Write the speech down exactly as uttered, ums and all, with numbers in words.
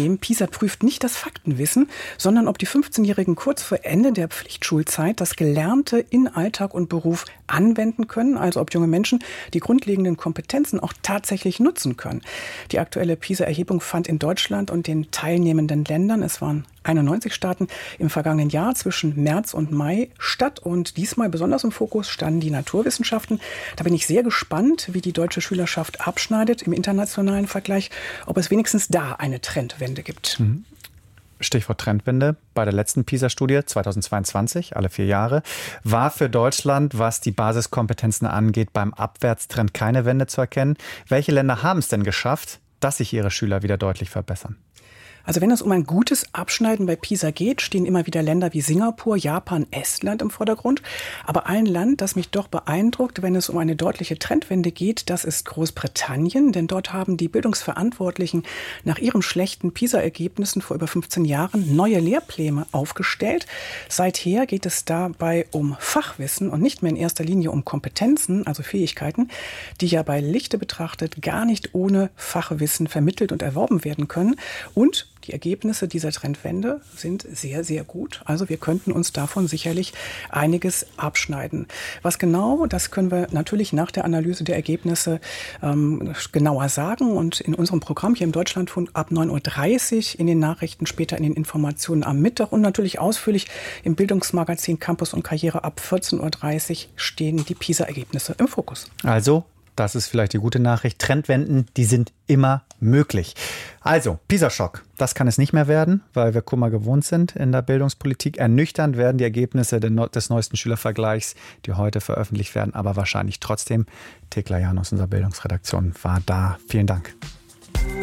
Problem. PISA prüft nicht das Faktenwissen, sondern ob die fünfzehnjährigen kurz vor Ende der Pflichtschulzeit das Gelernte in Alltag und Beruf anwenden können, also ob junge Menschen die grundlegenden Kompetenzen auch tatsächlich nutzen können. Die aktuelle PISA-Erhebung fand in Deutschland und den teilnehmenden Ländern, es waren einundneunzig Staaten, im vergangenen Jahr zwischen März und Mai statt. Und diesmal besonders im Fokus standen die Naturwissenschaften. Da bin ich sehr gespannt, wie die deutsche Schülerschaft abschneidet im internationalen Vergleich, ob es wenigstens da eine Trendwende gibt. Stichwort Trendwende. Bei der letzten PISA-Studie zweitausendzweiundzwanzig, alle vier Jahre, war für Deutschland, was die Basiskompetenzen angeht, beim Abwärtstrend keine Wende zu erkennen. Welche Länder haben es denn geschafft, dass sich ihre Schüler wieder deutlich verbessern? Also wenn es um ein gutes Abschneiden bei PISA geht, stehen immer wieder Länder wie Singapur, Japan, Estland im Vordergrund. Aber ein Land, das mich doch beeindruckt, wenn es um eine deutliche Trendwende geht, das ist Großbritannien. Denn dort haben die Bildungsverantwortlichen nach ihren schlechten PISA-Ergebnissen vor über fünfzehn Jahren neue Lehrpläne aufgestellt. Seither geht es dabei um Fachwissen und nicht mehr in erster Linie um Kompetenzen, also Fähigkeiten, die ja bei Lichte betrachtet gar nicht ohne Fachwissen vermittelt und erworben werden können. Und die Ergebnisse dieser Trendwende sind sehr, sehr gut. Also wir könnten uns davon sicherlich einiges abschneiden. Was genau, das können wir natürlich nach der Analyse der Ergebnisse ähm, genauer sagen. Und in unserem Programm hier im Deutschlandfunk ab neun Uhr dreißig, in den Nachrichten, später in den Informationen am Mittag und natürlich ausführlich im Bildungsmagazin Campus und Karriere ab vierzehn Uhr dreißig stehen die PISA-Ergebnisse im Fokus. Also, das ist vielleicht die gute Nachricht. Trendwenden, die sind immer möglich. Also, PISA-Schock, das kann es nicht mehr werden, weil wir Kummer gewohnt sind in der Bildungspolitik. Ernüchternd werden die Ergebnisse des neuesten Schülervergleichs, die heute veröffentlicht werden, aber wahrscheinlich trotzdem. Thekla Jan aus unserer Bildungsredaktion war da. Vielen Dank.